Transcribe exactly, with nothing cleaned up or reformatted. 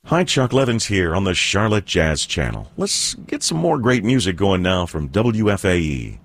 Hi, Chuck Levins here on the Charlotte Jazz Channel. Let's get some more great music going now from W F A E.